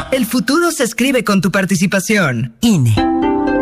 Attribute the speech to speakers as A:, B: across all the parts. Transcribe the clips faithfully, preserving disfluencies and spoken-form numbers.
A: El futuro se escribe con tu participación. I N E.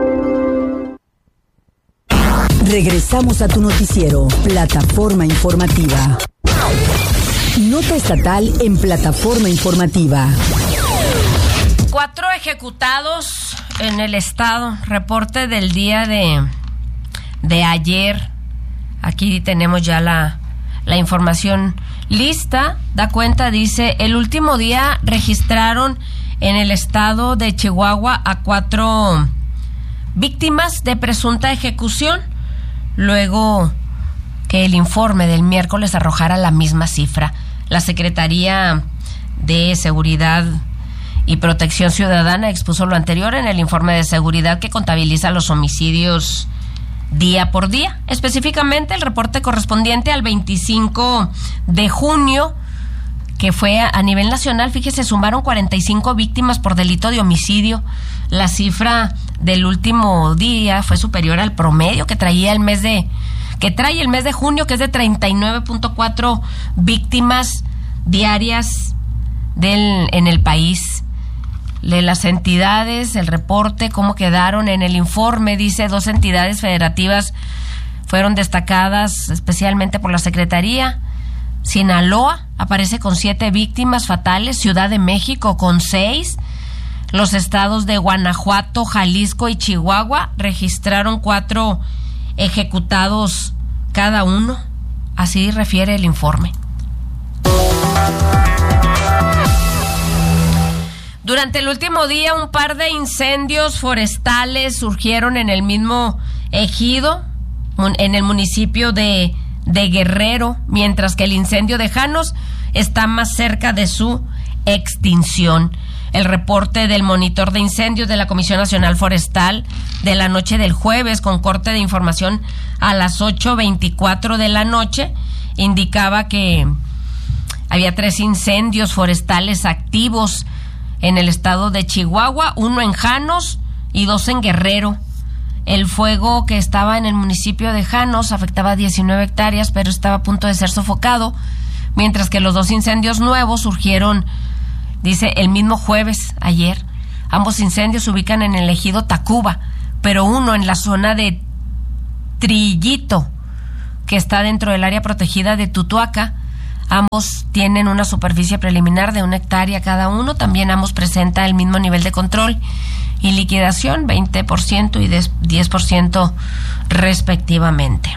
B: Regresamos a tu noticiero, Plataforma Informativa. Nota estatal en Plataforma Informativa.
C: Cuatro ejecutados en el estado. Reporte del día de, de ayer. Aquí tenemos ya la, la información lista. Da cuenta, dice, el último día registraron en el estado de Chihuahua a cuatro víctimas de presunta ejecución, luego que el informe del miércoles arrojara la misma cifra. La Secretaría de Seguridad y Protección Ciudadana expuso lo anterior en el informe de seguridad que contabiliza los homicidios día por día. Específicamente, el reporte correspondiente al veinticinco de junio, que fue a, a nivel nacional, fíjese, sumaron cuarenta y cinco víctimas por delito de homicidio. La cifra del último día fue superior al promedio que traía el mes de que trae el mes de junio, que es de treinta y nueve punto cuatro víctimas diarias del en el país. De las entidades, el reporte, cómo quedaron en el informe, dice, dos entidades federativas fueron destacadas especialmente por la Secretaría. Sinaloa aparece con siete víctimas fatales, Ciudad de México con seis, los estados de Guanajuato, Jalisco y Chihuahua registraron cuatro ejecutados cada uno, así refiere el informe. Durante el último día, un par de incendios forestales surgieron en el mismo ejido, en el municipio de, de Guerrero, mientras que el incendio de Janos está más cerca de su extinción. El reporte del monitor de incendios de la Comisión Nacional Forestal de la noche del jueves, con corte de información a las ocho veinticuatro de la noche, indicaba que había tres incendios forestales activos en el estado de Chihuahua, uno en Janos y dos en Guerrero. El fuego que estaba en el municipio de Janos afectaba diecinueve hectáreas, pero estaba a punto de ser sofocado, mientras que los dos incendios nuevos surgieron, dice, el mismo jueves, ayer. Ambos incendios se ubican en el ejido Tacuba, pero uno en la zona de Trillito, que está dentro del área protegida de Tutuaca. Ambos tienen una superficie preliminar de una hectárea cada uno. También ambos presentan el mismo nivel de control y liquidación, veinte por ciento y diez por ciento respectivamente.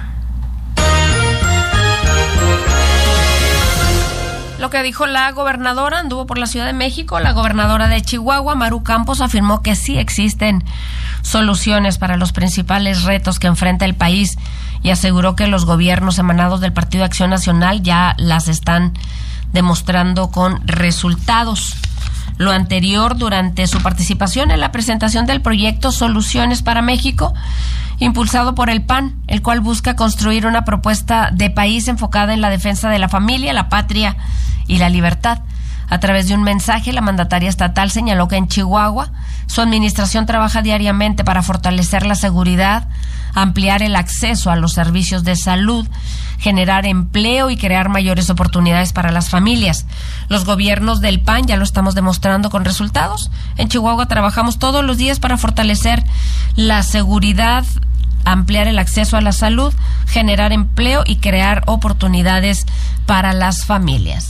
C: Lo que dijo la gobernadora, anduvo por la Ciudad de México. La gobernadora de Chihuahua, Maru Campos, afirmó que sí existen soluciones para los principales retos que enfrenta el país y aseguró que los gobiernos emanados del Partido de Acción Nacional ya las están demostrando con resultados. Lo anterior durante su participación en la presentación del proyecto Soluciones para México, impulsado por el P A N, el cual busca construir una propuesta de país enfocada en la defensa de la familia, la patria y la libertad. A través de un mensaje, la mandataria estatal señaló que en Chihuahua su administración trabaja diariamente para fortalecer la seguridad, ampliar el acceso a los servicios de salud, generar empleo y crear mayores oportunidades para las familias. Los gobiernos del P A N ya lo estamos demostrando con resultados. En Chihuahua trabajamos todos los días para fortalecer la seguridad, ampliar el acceso a la salud, generar empleo y crear oportunidades para las familias.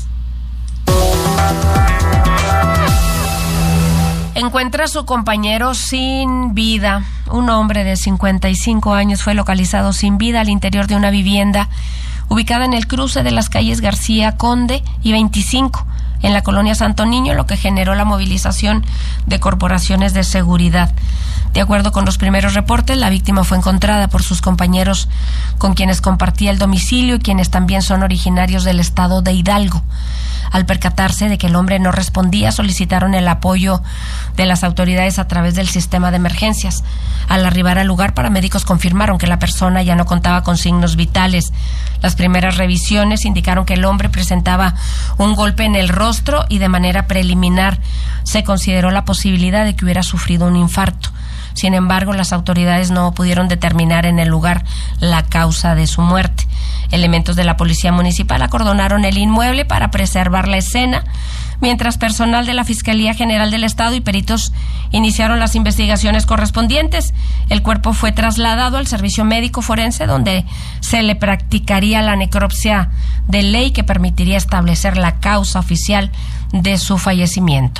C: Encuentra a su compañero sin vida. Un hombre de cincuenta y cinco años fue localizado sin vida al interior de una vivienda ubicada en el cruce de las calles García Conde y veinticinco, en la colonia Santo Niño, lo que generó la movilización de corporaciones de seguridad. De acuerdo con los primeros reportes, la víctima fue encontrada por sus compañeros con quienes compartía el domicilio y quienes también son originarios del estado de Hidalgo. Al percatarse de que el hombre no respondía, solicitaron el apoyo de las autoridades a través del sistema de emergencias. Al arribar al lugar, paramédicos confirmaron que la persona ya no contaba con signos vitales. Las primeras revisiones indicaron que el hombre presentaba un golpe en el rostro y de manera preliminar se consideró la posibilidad de que hubiera sufrido un infarto. Sin embargo, las autoridades no pudieron determinar en el lugar la causa de su muerte. Elementos de la policía municipal acordonaron el inmueble para preservar la escena, mientras personal de la Fiscalía General del Estado y peritos iniciaron las investigaciones correspondientes. El cuerpo fue trasladado al servicio médico forense, donde se le practicaría la necropsia de ley que permitiría establecer la causa oficial de su fallecimiento.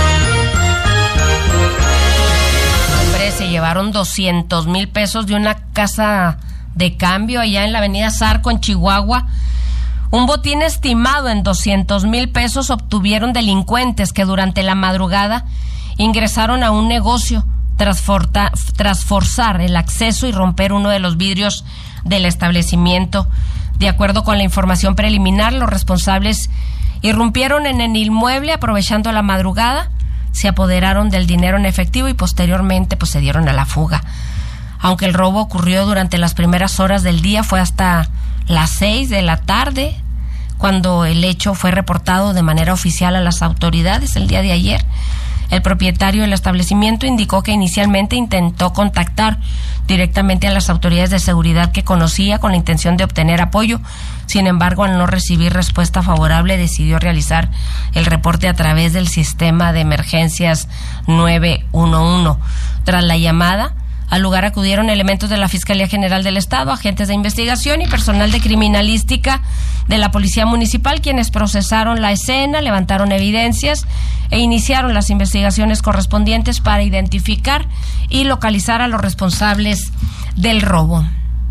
C: Hombre, se llevaron doscientos mil pesos de una casa de cambio allá en la avenida Zarco, en Chihuahua. Un botín estimado en doscientos mil pesos obtuvieron delincuentes que durante la madrugada ingresaron a un negocio tras, forta, tras forzar el acceso y romper uno de los vidrios del establecimiento. De acuerdo con la información preliminar, los responsables irrumpieron en el inmueble aprovechando la madrugada, se apoderaron del dinero en efectivo y posteriormente pues, se dieron a la fuga. Aunque el robo ocurrió durante las primeras horas del día, fue hasta las seis de la tarde cuando el hecho fue reportado de manera oficial a las autoridades el día de ayer. El propietario del establecimiento indicó que inicialmente intentó contactar directamente a las autoridades de seguridad que conocía con la intención de obtener apoyo. Sin embargo, al no recibir respuesta favorable, decidió realizar el reporte a través del sistema de emergencias nueve uno uno. Tras la llamada, al lugar acudieron elementos de la Fiscalía General del Estado, agentes de investigación y personal de criminalística de la Policía Municipal, quienes procesaron la escena, levantaron evidencias e iniciaron las investigaciones correspondientes para identificar y localizar a los responsables del robo.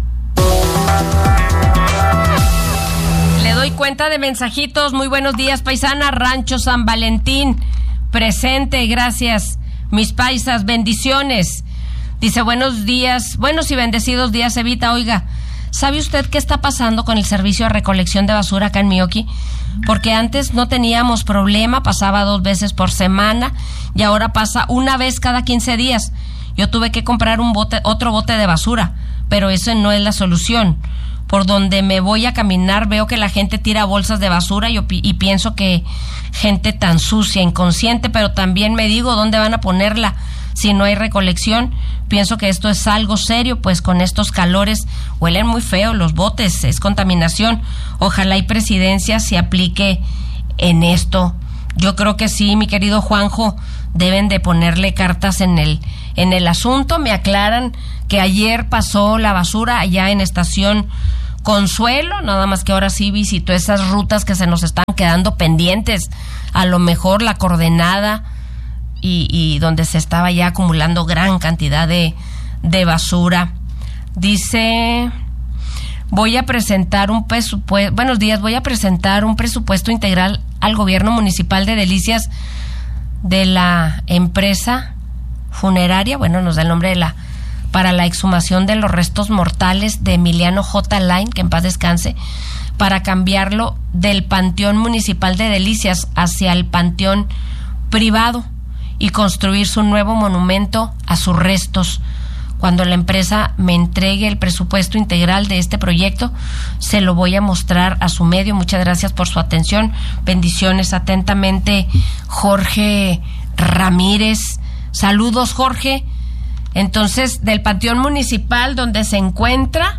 C: Le doy cuenta de mensajitos. Muy buenos días, paisana. Rancho San Valentín, presente, gracias. Mis paisas, bendiciones. Dice, buenos días, buenos y bendecidos días, Evita. Oiga, ¿sabe usted qué está pasando con el servicio de recolección de basura acá en Mioqui? Porque antes no teníamos problema, pasaba dos veces por semana y ahora pasa una vez cada quince días. Yo tuve que comprar un bote, otro bote de basura, pero eso no es la solución. Por donde me voy a caminar veo que la gente tira bolsas de basura y, y pienso que gente tan sucia, inconsciente, pero también me digo, ¿dónde van a ponerla si no hay recolección? Pienso que esto es algo serio, pues con estos calores huelen muy feo los botes, es contaminación. Ojalá y presidencia se aplique en esto. Yo creo que sí, mi querido Juanjo, deben de ponerle cartas en el, en el asunto. Me aclaran que ayer pasó la basura allá en Estación Consuelo, nada más que ahora sí visitó esas rutas que se nos están quedando pendientes. A lo mejor la coordenada Y, y donde se estaba ya acumulando gran cantidad de, de basura. Dice, voy a presentar un presupuesto, buenos días, voy a presentar un presupuesto integral al gobierno municipal de Delicias de la empresa funeraria, bueno, nos da el nombre de la, para la exhumación de los restos mortales de Emiliano J. Line, que en paz descanse, para cambiarlo del panteón municipal de Delicias hacia el panteón privado y construir su nuevo monumento a sus restos. Cuando la empresa me entregue el presupuesto integral de este proyecto, se lo voy a mostrar a su medio. Muchas gracias por su atención. Bendiciones. Atentamente, Jorge Ramírez. Saludos, Jorge. Entonces, del panteón municipal donde se encuentra,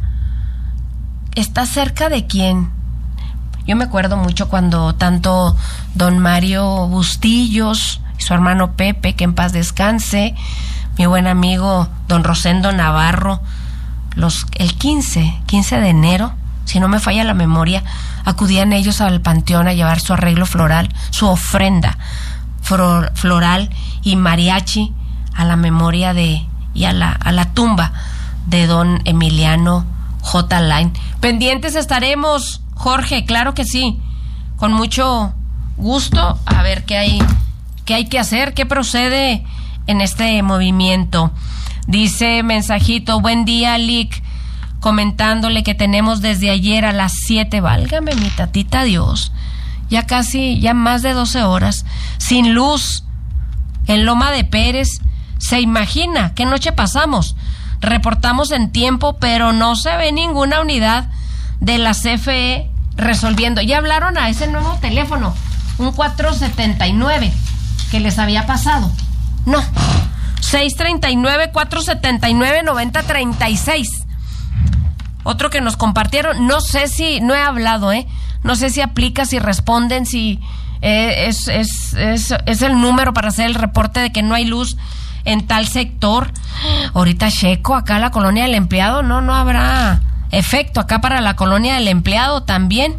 C: ¿está cerca de quién? Yo me acuerdo mucho cuando tanto don Mario Bustillos, su hermano Pepe, que en paz descanse, mi buen amigo don Rosendo Navarro, los el quince de enero, si no me falla la memoria, acudían ellos al panteón a llevar su arreglo floral, su ofrenda flor, floral y mariachi a la memoria de y a la, a la tumba de don Emiliano J. Line. Pendientes estaremos, Jorge, claro que sí, con mucho gusto, a ver qué hay ¿Qué hay que hacer? ¿Qué procede en este movimiento? Dice mensajito, buen día, Lick, comentándole que tenemos desde ayer a las siete, válgame mi tatita Dios, ya casi, ya más de doce horas, sin luz, en Loma de Pérez. ¿Se imagina qué noche pasamos? Reportamos en tiempo, pero no se ve ninguna unidad de la C F E resolviendo. Ya hablaron a ese nuevo teléfono, un cuatro setenta y nueve, que les había pasado. No, seis treinta y nueve, cuatro setenta y nueve, noventa treinta y seis. Otro que nos compartieron, no sé si, no he hablado, ¿eh? No sé si aplica, si responden, si eh, es, es, es, es el número para hacer el reporte de que no hay luz en tal sector. Ahorita checo acá la colonia del empleado, no, no habrá efecto acá para la colonia del empleado también.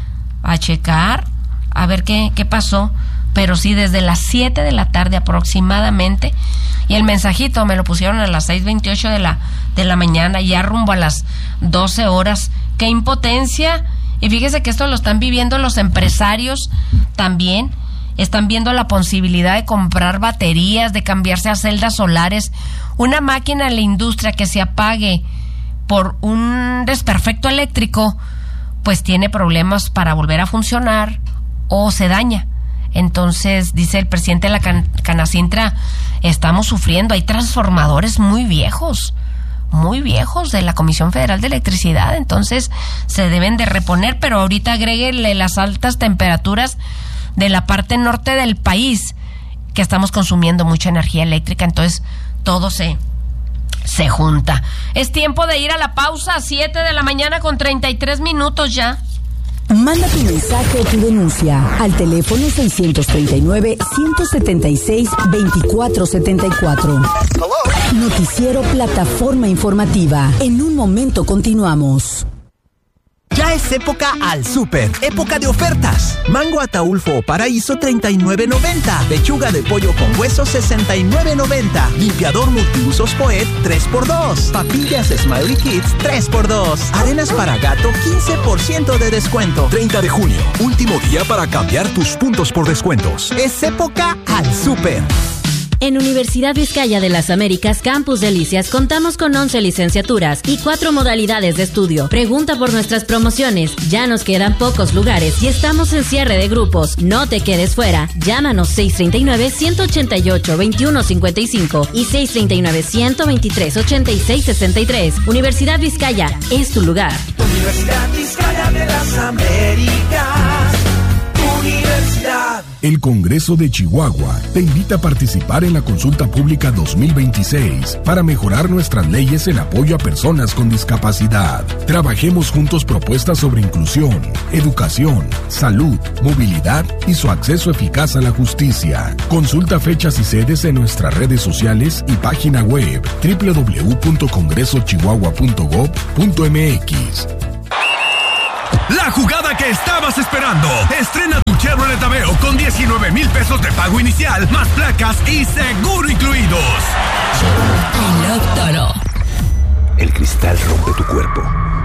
C: A checar, a ver qué, qué pasó. Pero sí, desde las siete de la tarde aproximadamente, y el mensajito me lo pusieron a las seis veintiocho de la, de la mañana, ya rumbo a las doce horas. ¡Qué impotencia! Y fíjese que esto lo están viviendo los empresarios también. Están viendo la posibilidad de comprar baterías, de cambiarse a celdas solares. Una máquina en la industria que se apague por un desperfecto eléctrico, pues tiene problemas para volver a funcionar o se daña. Entonces, dice el presidente de la Can- Canacintra, estamos sufriendo, hay transformadores muy viejos, muy viejos de la Comisión Federal de Electricidad, entonces se deben de reponer, pero ahorita agréguele las altas temperaturas de la parte norte del país, que estamos consumiendo mucha energía eléctrica, entonces todo se, se junta. Es tiempo de ir a la pausa, siete de la mañana con treinta y tres minutos ya.
B: Manda tu mensaje o tu denuncia al teléfono seiscientos treinta y nueve, ciento setenta y seis, veinticuatro setenta y cuatro. Noticiero Plataforma Informativa. En un momento continuamos.
D: Ya es época al súper, época de ofertas. Mango Ataulfo o Paraíso treinta y nueve noventa. Pechuga de pollo con hueso sesenta y nueve noventa. Limpiador multiusos Poet tres por dos. Papillas Smiley Kids tres por dos. Arenas para gato quince por ciento de descuento.
E: treinta de junio, último día para cambiar tus puntos por descuentos.
D: Es época al súper.
F: En Universidad Vizcaya de las Américas, Campus Delicias, contamos con once licenciaturas y cuatro modalidades de estudio. Pregunta por nuestras promociones. Ya nos quedan pocos lugares y estamos en cierre de grupos. No te quedes fuera. Llámanos seis treinta y nueve, ciento ochenta y ocho, veintiuno cincuenta y cinco y seis treinta y nueve, ciento veintitrés, ochenta y seis sesenta y tres. Universidad Vizcaya es tu lugar.
G: Universidad Vizcaya de las Américas. Universidad.
E: El Congreso de Chihuahua te invita a participar en la consulta pública dos mil veintiséis para mejorar nuestras leyes en apoyo a personas con discapacidad. Trabajemos juntos propuestas sobre inclusión, educación, salud, movilidad y su acceso eficaz a la justicia. Consulta fechas y sedes en nuestras redes sociales y página web doble u doble u doble u punto congreso chihuahua punto gob punto eme equis.
H: La jugada que estabas esperando. Estrena tu Chevrolet Aveo con diecinueve mil pesos de pago inicial, más placas y seguro incluidos.
I: Electro. El cristal rompe tu cuerpo.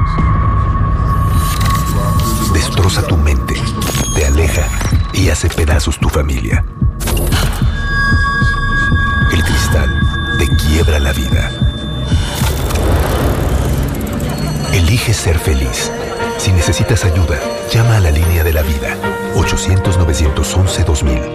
I: Destroza tu mente. Te aleja y hace pedazos tu familia. El cristal te quiebra la vida. Elige ser feliz. Si necesitas ayuda, llama a la línea de la vida. ochocientos, novecientos once, dos mil.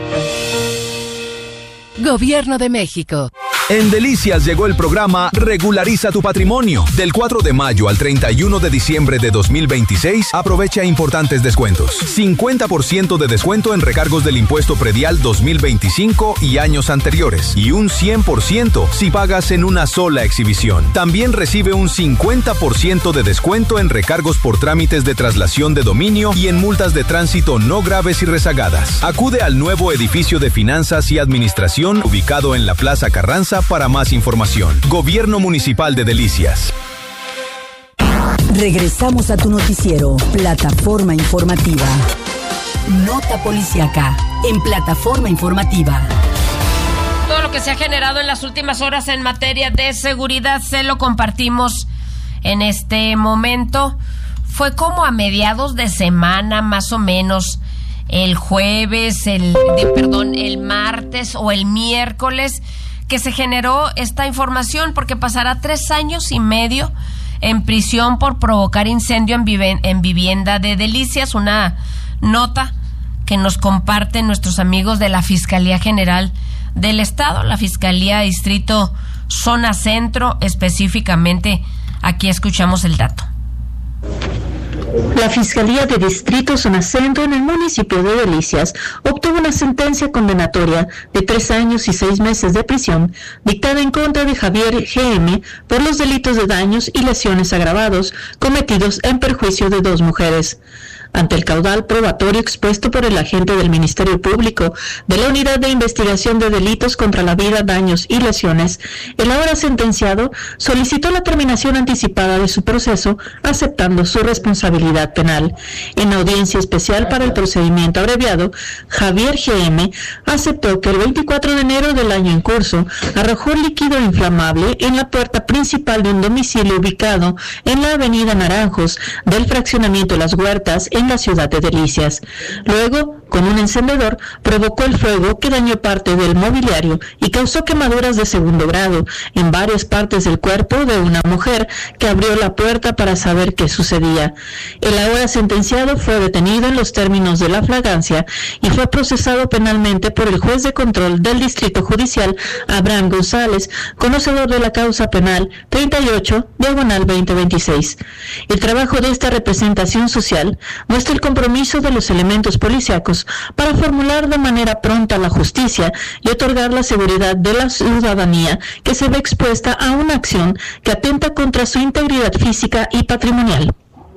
J: Gobierno de México.
K: En Delicias llegó el programa Regulariza tu Patrimonio. Del cuatro de mayo al treinta y uno de diciembre de dos mil veintiséis, aprovecha importantes descuentos. cincuenta por ciento de descuento en recargos del impuesto predial dos mil veinticinco y años anteriores. Y un cien por ciento si pagas en una sola exhibición. También recibe un cincuenta por ciento de descuento en recargos por trámites de traslación de dominio y en multas de tránsito no graves y rezagadas. Acude al nuevo edificio de finanzas y administración ubicado en la Plaza Carranza para más información. Gobierno Municipal de Delicias.
B: Regresamos a tu noticiero, Plataforma Informativa. Nota policíaca en Plataforma Informativa.
C: Todo lo que se ha generado en las últimas horas en materia de seguridad se lo compartimos en este momento. Fue como a mediados de semana, más o menos, el jueves, el de, perdón, el martes o el miércoles, que se generó esta información, porque pasará tres años y medio en prisión por provocar incendio en, vive, en vivienda de Delicias. Una nota que nos comparten nuestros amigos de la Fiscalía General del Estado, la Fiscalía Distrito Zona Centro, específicamente. Aquí escuchamos el dato.
L: La Fiscalía de Distrito Zona Centro en el municipio de Delicias obtuvo una sentencia condenatoria de tres años y seis meses de prisión dictada en contra de Javier G M por los delitos de daños y lesiones agravados cometidos en perjuicio de dos mujeres. Ante el caudal probatorio expuesto por el agente del Ministerio Público de la Unidad de Investigación de Delitos contra la Vida, Daños y Lesiones, el ahora sentenciado solicitó la terminación anticipada de su proceso, aceptando su responsabilidad penal. En audiencia especial para el procedimiento abreviado, Javier G M aceptó que el veinticuatro de enero del año en curso arrojó líquido inflamable en la puerta principal de un domicilio ubicado en la avenida Naranjos del fraccionamiento Las Huertas en la ciudad de Delicias. Luego, con un encendedor, provocó el fuego que dañó parte del mobiliario y causó quemaduras de segundo grado en varias partes del cuerpo de una mujer que abrió la puerta para saber qué sucedía. El ahora sentenciado fue detenido en los términos de la flagrancia y fue procesado penalmente por el juez de control del Distrito Judicial, Abraham González, conocedor de la causa penal treinta y ocho, diagonal veinte veintiséis. El trabajo de esta representación social muestra el compromiso de los elementos policíacos para formular de manera pronta la justicia y otorgar la seguridad de la ciudadanía que se ve expuesta a una acción que atenta contra su integridad física y patrimonial.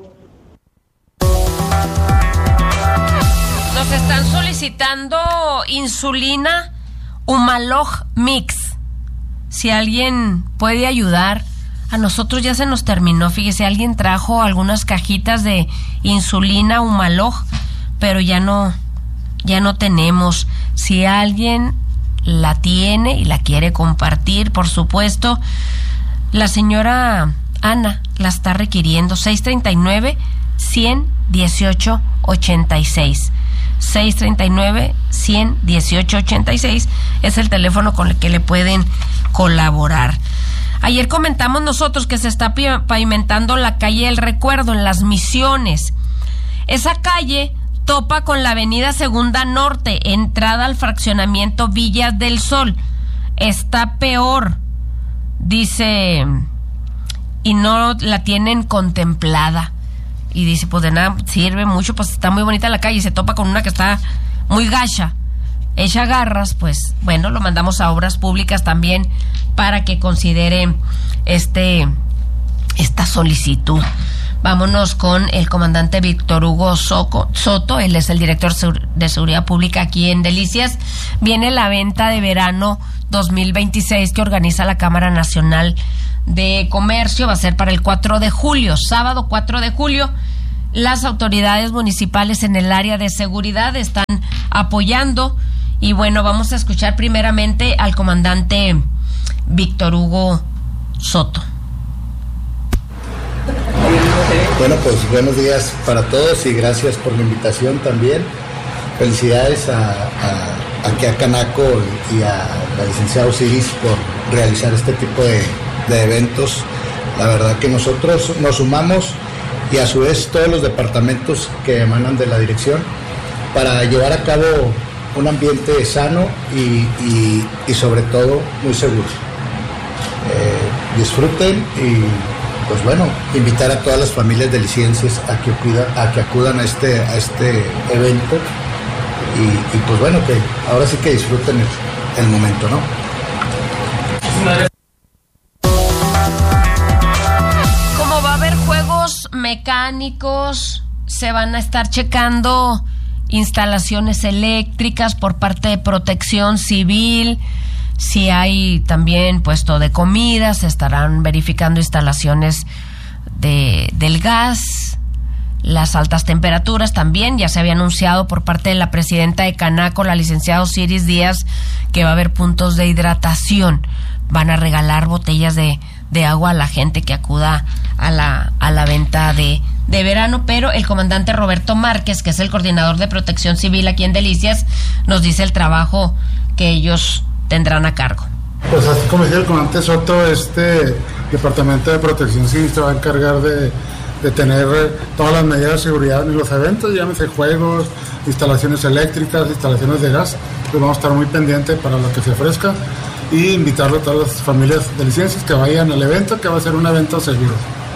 C: Nos están solicitando insulina Humalog Mix. Si alguien puede ayudar, a nosotros ya se nos terminó. Fíjese, alguien trajo algunas cajitas de insulina Humalog, pero ya no, ya no tenemos. Si alguien la tiene y la quiere compartir, por supuesto, la señora Ana la está requiriendo. seis treinta y nueve, cien dieciocho ochenta y seis. seis treinta y nueve, cien dieciocho ochenta y seis es el teléfono con el que le pueden colaborar. Ayer comentamos nosotros que se está pavimentando la calle El Recuerdo en Las Misiones. Esa calle topa con la avenida Segunda Norte, entrada al fraccionamiento Villas del Sol. Está peor, dice, y no la tienen contemplada. Y dice, pues de nada sirve mucho, pues está muy bonita la calle y se topa con una que está muy gacha, hecha garras. Pues bueno, lo mandamos a Obras Públicas también para que considere este esta solicitud. Vámonos con el comandante Víctor Hugo Soco, Soto, él es el director de Seguridad Pública aquí en Delicias. Viene la venta de verano dos mil veintiséis que organiza la Cámara Nacional de Comercio, va a ser para el cuatro de julio, sábado cuatro de julio. Las autoridades municipales en el área de seguridad están apoyando y bueno, vamos a escuchar primeramente al comandante Víctor Hugo Soto.
J: Bueno, pues buenos días para todos y gracias por la invitación también. Felicidades a, a, aquí a Canaco y a la licenciada Osiris por realizar este tipo de, de eventos. La verdad que nosotros nos sumamos y a su vez todos los departamentos que emanan de la dirección para llevar a cabo un ambiente sano y, y, y sobre todo muy seguro. Eh, disfruten y pues bueno, invitar a todas las familias delicienses a que, a que acudan a este, a este evento y, y pues bueno, que ahora sí que disfruten el, el momento, ¿no?
C: Como va a haber juegos mecánicos, se van a estar checando instalaciones eléctricas por parte de Protección Civil. Si hay también puesto de comida, se estarán verificando instalaciones de, del gas, las altas temperaturas también. Ya se había anunciado por parte de la presidenta de Canaco, la licenciada Osiris Díaz, que va a haber puntos de hidratación. Van a regalar botellas de, de agua a la gente que acuda a la, a la venta de, de verano, pero el comandante Roberto Márquez, que es el coordinador de Protección Civil aquí en Delicias, nos dice el trabajo que ellos tendrán a cargo.
M: Pues así como decía el comandante Soto, este Departamento de Protección Civil se va a encargar de, de tener todas las medidas de seguridad en los eventos, llámese juegos, instalaciones eléctricas, instalaciones de gas. Pues vamos a estar muy pendientes para lo que se ofrezca y invitarlo a todas las familias delicienses que vayan al evento, que va a ser un evento seguro.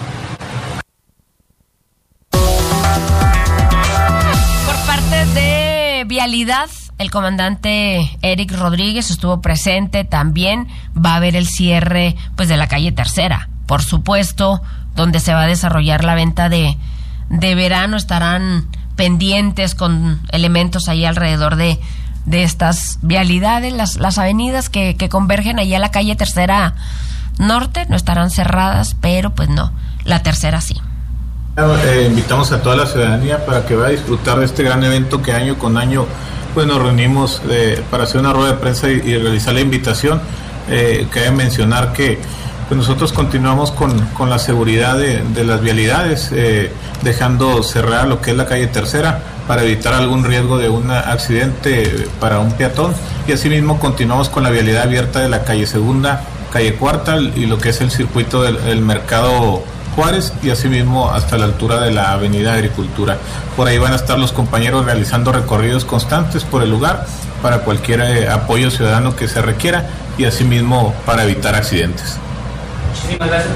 C: Por parte de Vialidad, el comandante Eric Rodríguez estuvo presente también. Va a haber el cierre pues de la calle Tercera, por supuesto, donde se va a desarrollar la venta de, de verano. Estarán pendientes con elementos ahí alrededor de, de estas vialidades, las, las avenidas que, que convergen ahí a la calle Tercera Norte, no estarán cerradas, pero pues no, la Tercera sí.
N: Eh, invitamos a toda la ciudadanía para que vaya a disfrutar de este gran evento que año con año pues nos reunimos eh, para hacer una rueda de prensa y, y realizar la invitación. Eh, cabe mencionar que pues nosotros continuamos con, con la seguridad de, de las vialidades, eh, dejando cerrada lo que es la calle Tercera para evitar algún riesgo de un accidente para un peatón, y asimismo continuamos con la vialidad abierta de la calle Segunda, calle Cuarta y lo que es el circuito del, del Mercado Juárez, y asimismo hasta la altura de la avenida Agricultura. Por ahí van a estar los compañeros realizando recorridos constantes por el lugar para cualquier eh, apoyo ciudadano que se requiera, y asimismo para evitar accidentes.
O: Muchísimas gracias.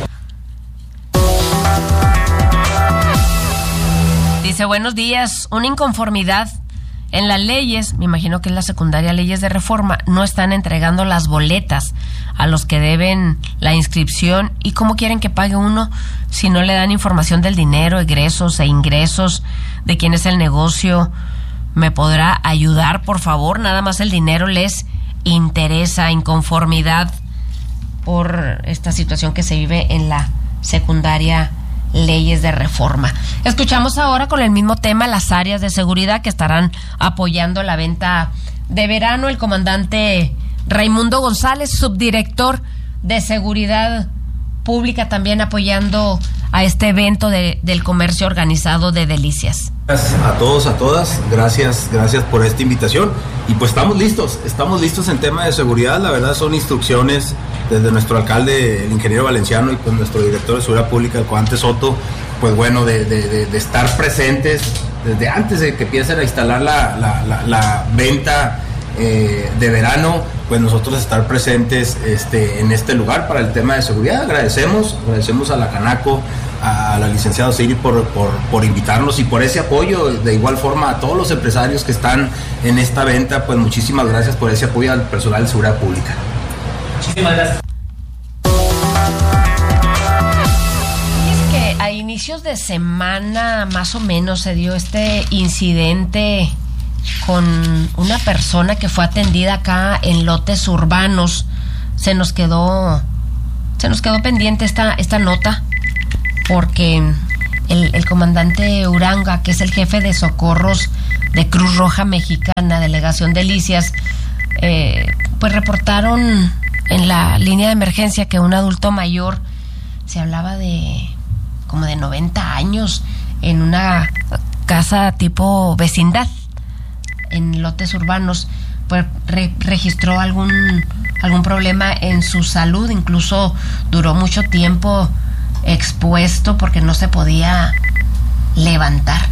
C: Dice, buenos días, una inconformidad en las leyes, me imagino que es la secundaria Leyes de Reforma, no están entregando las boletas a los que deben la inscripción. ¿Y cómo quieren que pague uno si no le dan información del dinero, egresos e ingresos, de quién es el negocio? ¿Me podrá ayudar, por favor? Nada más el dinero les interesa. Inconformidad por esta situación que se vive en la secundaria Leyes de Reforma. Escuchamos ahora con el mismo tema las áreas de seguridad que estarán apoyando la venta de verano. El comandante Raimundo González, subdirector de Seguridad Pública, también apoyando a este evento de, del comercio organizado de Delicias.
P: Gracias a todos, a todas, gracias, gracias por esta invitación. Y pues estamos listos, estamos listos en tema de seguridad. La verdad son instrucciones desde nuestro alcalde, el ingeniero Valenciano, y pues nuestro director de Seguridad Pública, el comandante Soto, pues bueno, de, de, de, de estar presentes desde antes de que empiecen a instalar la, la, la, la venta eh, de verano, pues nosotros estar presentes este, en este lugar para el tema de seguridad. Agradecemos, agradecemos a la Canaco, a la licenciada Osiris por, por, por invitarnos y por ese apoyo. De igual forma a todos los empresarios que están en esta venta, pues muchísimas gracias por ese apoyo al personal de seguridad pública.
O: Muchísimas gracias.
C: Es que a inicios de semana más o menos se dio este incidente con una persona que fue atendida acá en lotes urbanos. Se nos quedó se nos quedó pendiente esta, esta nota porque el, el comandante Uranga, que es el jefe de socorros de Cruz Roja Mexicana, delegación Delicias, eh, pues reportaron en la línea de emergencia que un adulto mayor, se hablaba de como de noventa años, en una casa tipo vecindad en lotes urbanos, pues re- registró algún algún problema en su salud. Incluso duró mucho tiempo expuesto porque no se podía levantar.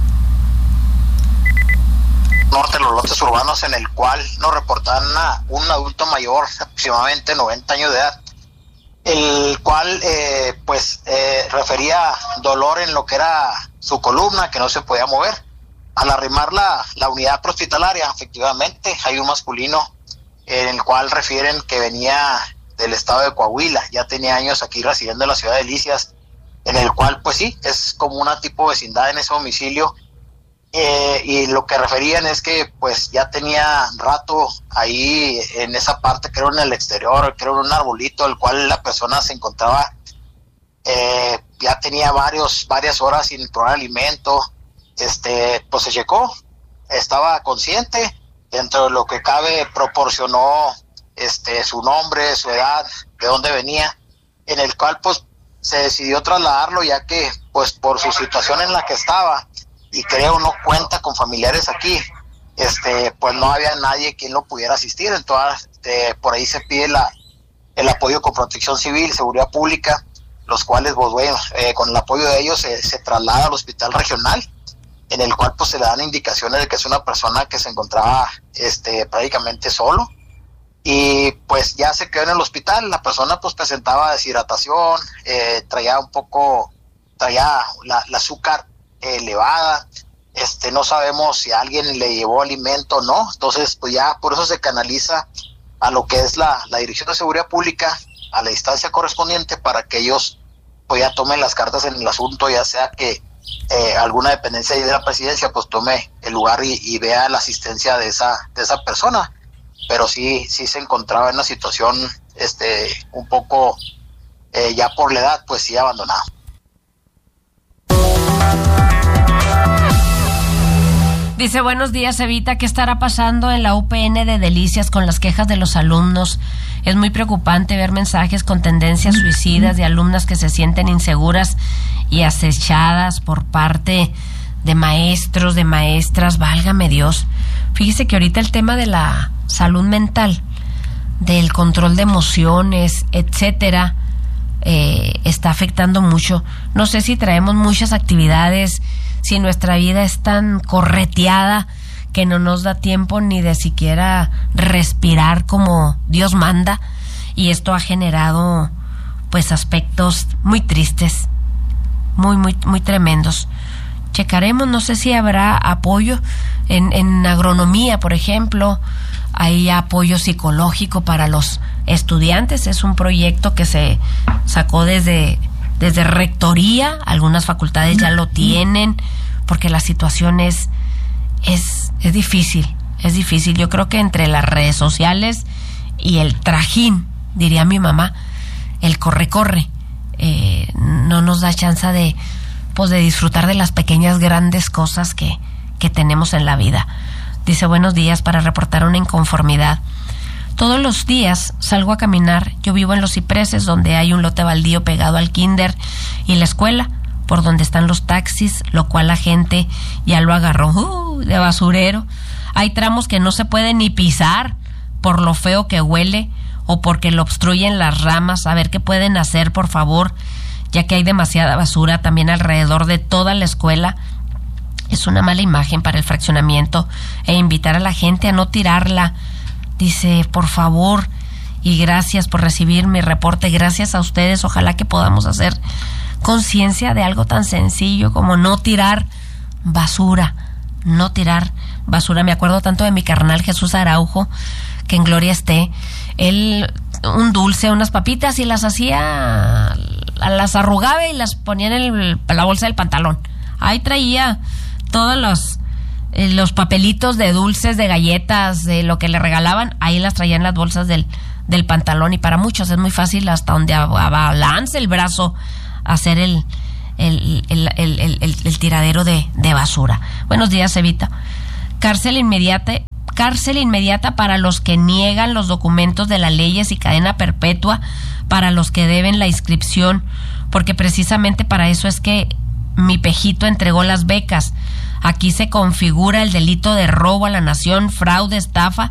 Q: Norte, los lotes urbanos, en el cual nos reportaban a un adulto mayor, aproximadamente noventa años de edad, el cual eh, pues eh, refería dolor en lo que era su columna, que no se podía mover. Al arrimar la, la unidad prehospitalaria, efectivamente hay un masculino en el cual refieren que venía del estado de Coahuila, ya tenía años aquí residiendo en la ciudad de Delicias, en el cual pues sí, es como una tipo vecindad en ese domicilio. Eh, y lo que referían es que pues ya tenía rato ahí en esa parte, creo en el exterior, creo en un arbolito, el cual la persona se encontraba, eh, ya tenía varios, varias horas sin probar alimento. Este, pues se checó, estaba consciente, dentro de lo que cabe proporcionó este su nombre, su edad, de dónde venía, en el cual pues se decidió trasladarlo, ya que pues por su situación en la que estaba, y creo no cuenta con familiares aquí, este pues no había nadie quien lo pudiera asistir. Entonces este, por ahí se pide la el apoyo con Protección Civil, Seguridad Pública, los cuales pues bueno, eh, con el apoyo de ellos se, se traslada al hospital regional, en el cual pues se le dan indicaciones de que es una persona que se encontraba este prácticamente solo, y pues ya se quedó en el hospital. La persona pues presentaba deshidratación, eh, traía un poco, traía la, la azúcar elevada, este no sabemos si alguien le llevó alimento o no. Entonces pues ya por eso se canaliza a lo que es la, la Dirección de Seguridad Pública, a la instancia correspondiente, para que ellos pues ya tomen las cartas en el asunto, ya sea que eh, alguna dependencia de la presidencia, pues tome el lugar y, y vea la asistencia de esa de esa persona. Pero sí sí se encontraba en una situación este un poco eh, ya por la edad, pues sí abandonado.
C: Dice, buenos días, Evita, ¿qué estará pasando en la U P N de Delicias con las quejas de los alumnos? Es muy preocupante ver mensajes con tendencias suicidas de alumnas que se sienten inseguras y acechadas por parte de maestros, de maestras, válgame Dios. Fíjese que ahorita el tema de la salud mental, del control de emociones, etcétera, eh, está afectando mucho. No sé si traemos muchas actividades, si nuestra vida es tan correteada que no nos da tiempo ni de siquiera respirar como Dios manda, y esto ha generado pues aspectos muy tristes, muy muy muy tremendos. Checaremos, no sé si habrá apoyo en, en agronomía, por ejemplo, hay apoyo psicológico para los estudiantes. Es un proyecto que se sacó desde desde rectoría, algunas facultades ya lo tienen, porque la situación es es es difícil, es difícil. Yo creo que entre las redes sociales y el trajín, diría mi mamá, el corre corre, eh, no nos da chance de pues de disfrutar de las pequeñas grandes cosas que, que tenemos en la vida. Dice, buenos días, para reportar una inconformidad. Todos los días salgo a caminar. Yo vivo en Los Cipreses, donde hay un lote baldío pegado al kinder y la escuela, por donde están los taxis, lo cual la gente ya lo agarró uh, de basurero. Hay tramos que no se puede ni pisar por lo feo que huele o porque lo obstruyen las ramas. A ver qué pueden hacer, por favor, ya que hay demasiada basura también alrededor de toda la escuela. Es una mala imagen para el fraccionamiento, e invitar a la gente a no tirarla. Dice, por favor, y gracias por recibir mi reporte. Gracias a ustedes, ojalá que podamos hacer conciencia de algo tan sencillo como no tirar basura, no tirar basura. Me acuerdo tanto de mi carnal Jesús Araujo, que en gloria esté. Él, un dulce, unas papitas, y las hacía, las arrugaba y las ponía en, el, en la bolsa del pantalón. Ahí traía todos los, eh, los papelitos de dulces, de galletas, de lo que le regalaban, ahí las traía en las bolsas del, del pantalón. Y para muchos es muy fácil, hasta donde abalance el brazo, hacer el, el, el, el, el, el, el tiradero de, de basura. Buenos días, Evita. Cárcel inmediata, cárcel inmediata para los que niegan los documentos de las leyes y cadena perpetua para los que deben la inscripción, porque precisamente para eso es que mi Pejito entregó las becas. Aquí se configura el delito de robo a la nación, fraude, estafa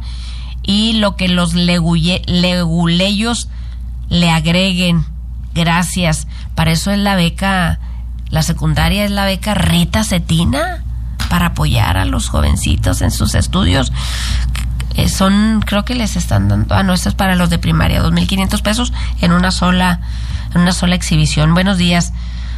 C: y lo que los leguye, leguleyos le agreguen. Gracias. Para eso es la beca, la secundaria es la beca Rita Cetina, para apoyar a los jovencitos en sus estudios. Eh, son, creo que les están dando, ah no, esto es para los de primaria, dos mil quinientos pesos en una sola, en una sola exhibición. Buenos días.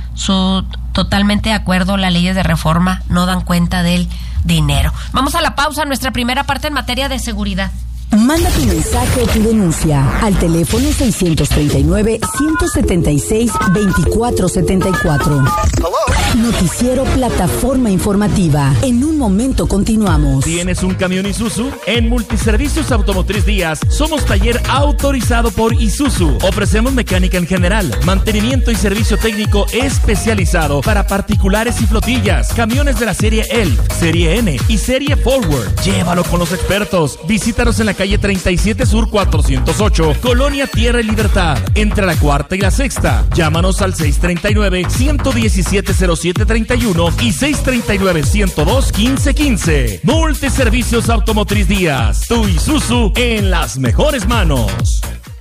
C: Su totalmente de acuerdo, las leyes de reforma no dan cuenta del dinero. Vamos a la pausa, nuestra primera parte en materia de seguridad.
B: Manda tu mensaje o tu denuncia al teléfono seiscientos treinta y nueve, ciento setenta y seis, veinticuatro setenta y cuatro. Noticiero Plataforma Informativa. En un momento continuamos.
R: ¿Tienes un camión Isuzu? En Multiservicios Automotriz Díaz somos taller autorizado por Isuzu. Ofrecemos mecánica en general, mantenimiento y servicio técnico especializado para particulares y flotillas, camiones de la serie Elf, serie N y serie Forward. Llévalo con los expertos. Visítanos en la calle treinta y siete Sur cuatrocientos ocho, Colonia Tierra y Libertad, entre la cuarta y la sexta. Llámanos al seis treinta y nueve, ciento diecisiete, cero siete treinta y uno y seis treinta y nueve, ciento dos, quince quince. Multiservicios Automotriz Díaz, tu Isuzu en las mejores manos.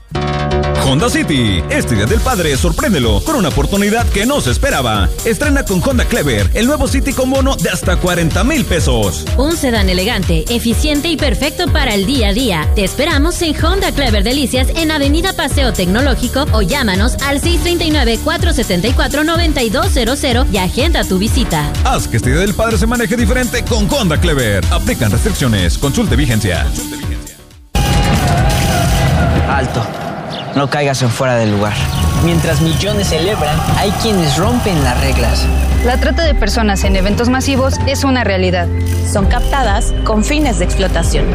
K: Honda City, este Día del Padre sorpréndelo con una oportunidad que no se esperaba. Estrena con Honda Clever el nuevo City con bono de hasta cuarenta mil pesos.
F: Un sedán elegante, eficiente y perfecto para el día a día. Te esperamos en Honda Clever Delicias en Avenida Paseo Tecnológico o llámanos al seis treinta y nueve, cuatro setenta y cuatro, noventa y dos cero cero y agenda tu visita.
K: Haz que este Día del Padre se maneje diferente con Honda Clever. Aplican restricciones. Consulte vigencia.
S: Alto. no caigas en fuera del lugar. Mientras millones celebran, hay quienes rompen las reglas.
T: La trata de personas en eventos masivos es una realidad.
U: Son captadas con fines de explotación.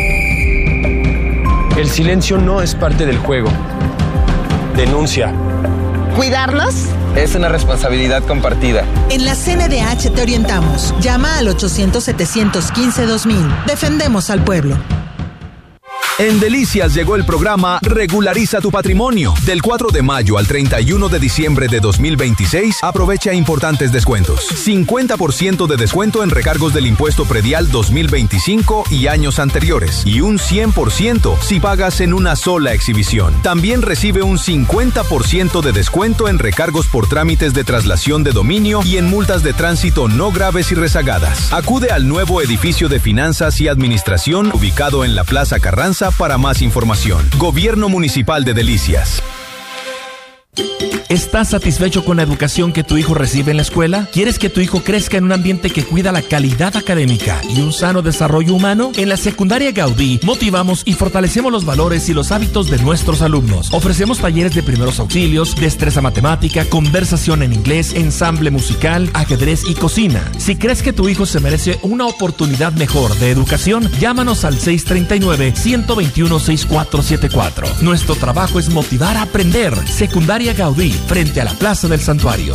V: El silencio no es parte del juego. Denuncia.
W: ¿Cuidarnos?
V: Es una responsabilidad compartida.
W: En la C N D H te orientamos. Llama al ochocientos, setecientos quince, dos mil. Defendemos al pueblo.
K: En Delicias llegó el programa Regulariza tu Patrimonio. Del cuatro de mayo al treinta y uno de diciembre de dos mil veintiséis, aprovecha importantes descuentos. cincuenta por ciento de descuento en recargos del impuesto predial dos mil veinticinco y años anteriores. Y un cien por ciento si pagas en una sola exhibición. También recibe un cincuenta por ciento de descuento en recargos por trámites de traslación de dominio y en multas de tránsito no graves y rezagadas. Acude al nuevo edificio de Finanzas y Administración ubicado en la Plaza Carranza para más información. Gobierno Municipal de Delicias.
R: ¿Estás satisfecho con la educación que tu hijo recibe en la escuela? ¿Quieres que tu hijo crezca en un ambiente que cuida la calidad académica y un sano desarrollo humano? En la secundaria Gaudí motivamos y fortalecemos los valores y los hábitos de nuestros alumnos. Ofrecemos talleres de primeros auxilios, destreza matemática, conversación en inglés, ensamble musical, ajedrez y cocina. Si crees que tu hijo se merece una oportunidad mejor de educación, llámanos al seis tres nueve, uno dos uno, seis cuatro siete cuatro. Nuestro trabajo es motivar a aprender. Secundaria Gaudí, frente a la Plaza del Santuario.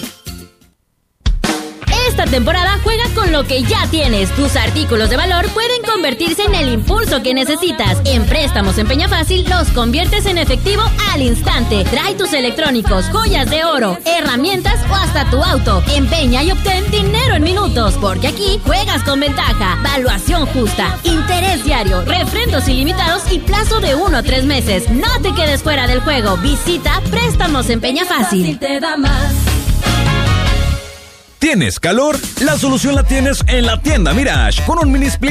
F: Esta temporada juega con lo que ya tienes. Tus artículos de valor pueden convertirse en el impulso que necesitas. En Préstamos en Peñafácil los conviertes en efectivo al instante. Trae tus electrónicos, joyas de oro, herramientas o hasta tu auto. Empeña y obtén dinero en minutos, porque aquí juegas con ventaja, valuación justa, interés diario, refrendos ilimitados y plazo de uno a tres meses. No te quedes fuera del juego. Visita Préstamos en Peñafácil.
X: Te da más.
H: ¿Tienes calor? La solución la tienes en la tienda Mirage con un mini split